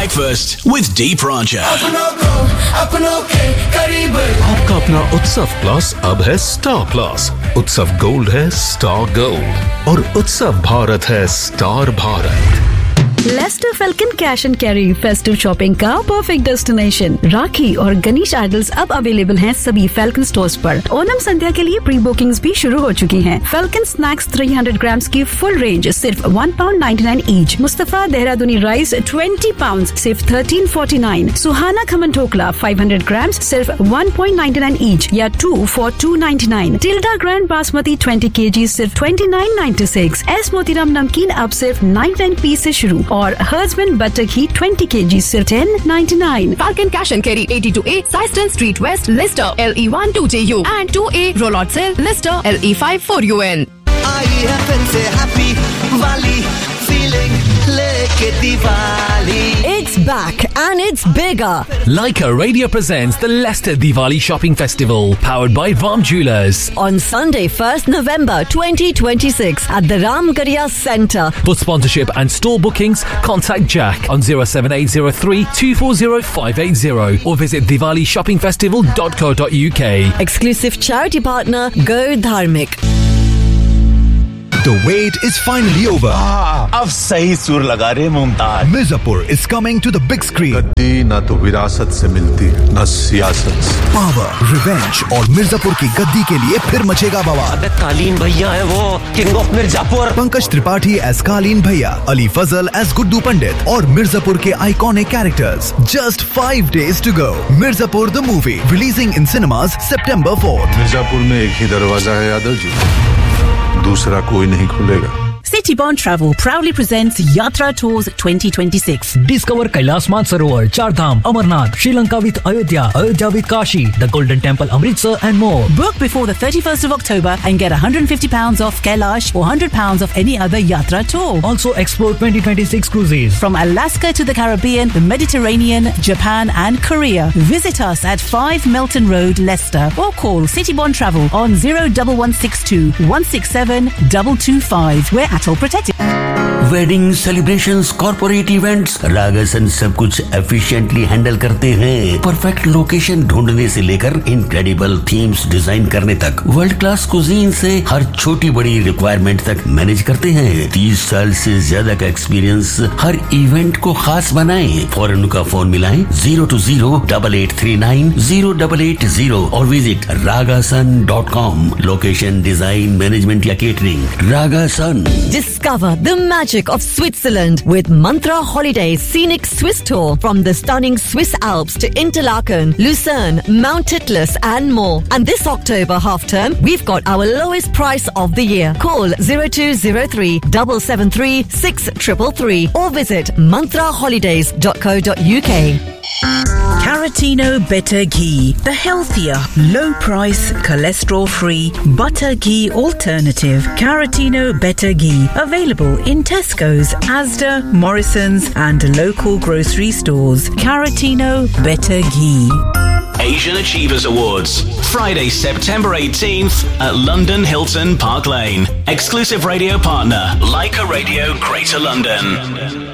breakfast with Deep Rancher. आपका अपना उत्सव प्लस अब है स्टार प्लस। उत्सव गोल्ड है स्टार गोल्ड और उत्सव भारत है star Bharat. Lester falcon cash and carry festive shopping का परफेक्ट डेस्टिनेशन। राखी और गणेश आइडल्स अब अवेलेबल हैं सभी फेल्कन स्टोर्स पर। ओनम संध्या के लिए प्री बुकिंग्स भी शुरू हो चुकी हैं। फेल्कन स्नैक्स 300 ग्राम्स की फुल रेंज सिर्फ £1.99 ईच। मुस्तफा देहरादूनी राइस 20 पाउंड सिर्फ 13.49। सुहाना खमन ठोकला 500 ग्राम्स सिर्फ 1.99 ईच या 2 for 2.99। Tilde grand basmati 20 kg सिर्फ 29.96। एस मोतीराम नमकीन अब सिर्फ 99p से शुरू और हर्जमन बटर घी 20 kg सिर्फ 10.99। Falcon Cash and Carry 82A Syston Street West, Leicester LE1 2JU and 2A Rollot Cell, Leicester LE5 4UN। आई है फिर से हैप्पी वाली फीलिंग लेके Diwali. It's back and it's bigger. Leica Radio presents the Leicester Diwali Shopping Festival, powered by Vam Jewellers. On Sunday, 1st November 2026 at the Ramgarhia Centre. For sponsorship and store bookings, contact Jack on 07803 240580 or visit diwalishoppingfestival.co.uk. Exclusive charity partner Go Dharmik. The wait is finally over. अब सही सुर लगा रहे Mumtaz. Mirzapur is coming to the big screen. गद्दी ना तो विरासत से मिलती ना सियासत से। Power, revenge और मिर्जापुर की गद्दी के लिए फिर मचेगा बवाल। कालीन भैया है वो king of Mirzapur. Pankaj Tripathi as कालीन भैया, अली फजल एज गुड्डू पंडित और मिर्जापुर के iconic characters. Just 5 days to go. Mirzapur the movie releasing in cinemas September 4th. Mirzapur में एक ही दरवाजा है यादव जी, दूसरा कोई नहीं खुलेगा। City Bond Travel proudly presents Yatra Tours 2026. Discover Kailas Mansarovar, Chardham, Amarnath, Sri Lanka with Ayodhya, Ayodhya with Kashi, the Golden Temple Amritsar and more. Book before the 31st of October and get £150 off Kailash or £100 off any other Yatra tour. Also explore 2026 cruises from Alaska to the Caribbean, the Mediterranean, Japan and Korea. Visit us at 5 Melton Road, Leicester or call City Bond Travel on 01162 167 225. We're at all protected. Wedding celebrations, corporate events, रागासन सब कुछ efficiently handle करते हैं। Perfect location ढूंढने से लेकर incredible themes design करने तक, world class cuisine से हर छोटी बड़ी रिक्वायरमेंट तक मैनेज करते हैं। 30 साल से ज्यादा का एक्सपीरियंस हर इवेंट को खास बनाए। फौरन का फोन मिलाएं 020-8839-0880 और visit ragasun.com। Location, design, management या catering, रागासन। Discover the magic of Switzerland with Mantra Holidays Scenic Swiss Tour from the stunning Swiss Alps to Interlaken, Lucerne, Mount Titlis and more. And this October half term, we've got our lowest price of the year. Call 0203 773 6333 or visit mantraholidays.co.uk. Caratino Better Ghee, the healthier, low-price, cholesterol-free butter ghee alternative. Caratino Better Ghee, available in Tesco's, Asda, Morrison's and local grocery stores. Caratino Better Ghee. Asian Achievers Awards, Friday, September 18th at London Hilton Park Lane. Exclusive radio partner, Leica Radio, Greater London.